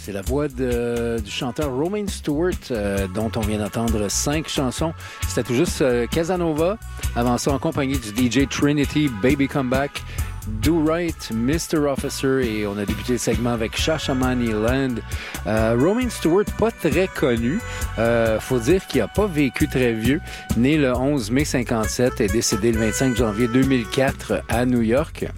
C'est la voix du chanteur Romain Stewart, dont on vient d'entendre 5 chansons. C'était tout juste Casanova. Avant ça, en compagnie du DJ Trinity, Baby Come Back, Do Right, Mr. Officer, et on a débuté le segment avec Shashamane Land. Romain Stewart, pas très connu. Faut dire qu'il n'a pas vécu très vieux. Né le 11 mai 57 et décédé le 25 janvier 2004 à New York.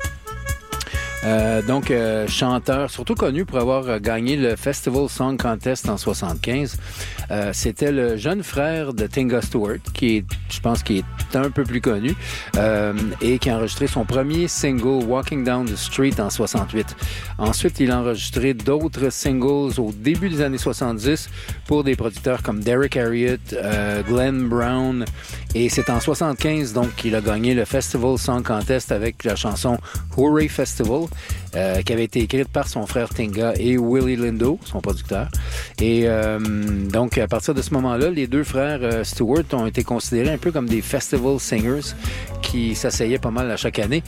Donc, chanteur, surtout connu pour avoir gagné le Festival Song Contest en 75. C'était le jeune frère de Tinga Stewart, je pense qu'il est un peu plus connu, et qui a enregistré son premier single, Walking Down the Street, en 68. Ensuite, il a enregistré d'autres singles au début des années 70 pour des producteurs comme Derek Harriott, Glenn Brown, et c'est en 75 donc qu'il a gagné le Festival Song Contest avec la chanson Hooray Festival, qui avait été écrite par son frère Tinga et Willie Lindo, son producteur. Et donc, à partir de ce moment-là, les deux frères Stewart ont été considérés un peu comme des festival singers qui s'asseyaient pas mal à chaque année.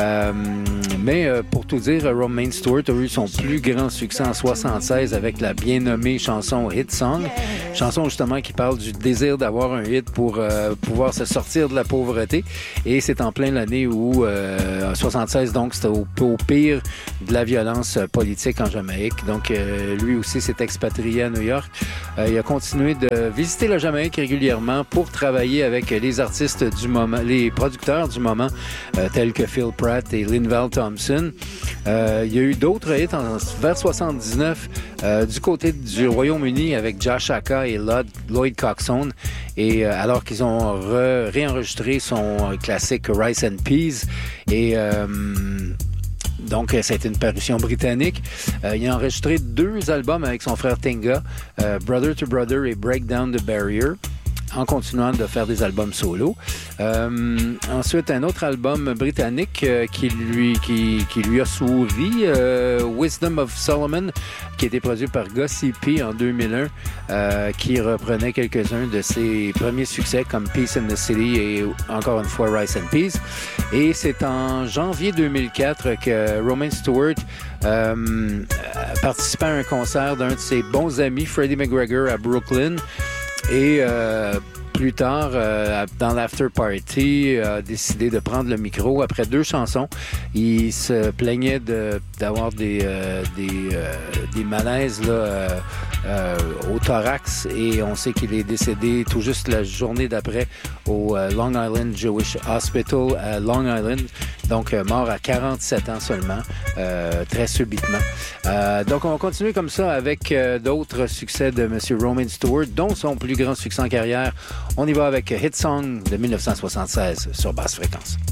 Mais pour tout dire, Romain Stewart a eu son plus grand succès en 76 avec la bien nommée chanson Hit Song. Chanson justement qui parle du désir d'avoir un hit pour pouvoir se sortir de la pauvreté. Et c'est en plein l'année où, en 76, donc, c'était au pire de la violence politique en Jamaïque. Donc, lui aussi s'est expatrié à New York. Il a continué de visiter la Jamaïque régulièrement pour travailler avec les artistes du moment, les producteurs du moment, tels que Phil Pratt et Linval Thompson. Il y a eu d'autres hits vers 79 du côté du Royaume-Uni avec Josh Homme et Lloyd Coxon. Et alors qu'ils ont réenregistré son classique Rice and Peas. Et donc, ça a été une parution britannique. Il a enregistré 2 albums avec son frère Tinga, Brother to Brother et Break Down the Barrier, en continuant de faire des albums solo. Ensuite, un autre album britannique qui lui a souri, Wisdom of Solomon, qui a été produit par Gussie P en 2001, qui reprenait quelques-uns de ses premiers succès comme Peace in the City et encore une fois Rice and Peas. Et c'est en janvier 2004 que Romain Stewart participait à un concert d'un de ses bons amis, Freddie McGregor, à Brooklyn. Et plus tard, dans l'after party, a décidé de prendre le micro. Après 2 chansons, il se plaignait d'avoir des malaises là, au thorax, et on sait qu'il est décédé tout juste la journée d'après au Long Island Jewish Hospital à Long Island. Donc, mort à 47 ans seulement, très subitement. Donc, on va continuer comme ça avec d'autres succès de M. Romain Stewart, dont son plus grand succès en carrière. On y va avec Hit Song de 1976 sur Basse Fréquence.